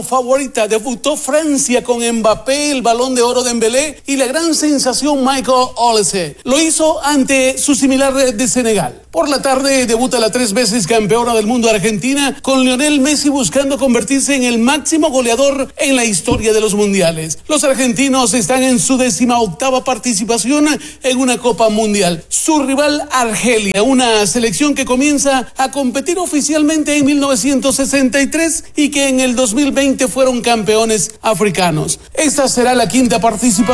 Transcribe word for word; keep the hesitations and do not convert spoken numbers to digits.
favorita, debutó Francia con Mbappé, el Balón de Oro de Dembélé y la gran sensación Michael Olise. Lo hizo ante su similar de Senegal. Por la tarde debuta la tres veces campeona del mundo Argentina con Lionel Messi buscando convertirse en el máximo goleador en la historia de los mundiales. Los argentinos están en su décima octava participación en una Copa Mundial. Su rival Argelia, una selección que comienza a competir oficialmente en mil novecientos sesenta y tres y que en el dos mil veinte fueron campeones africanos. Esta será la quinta participación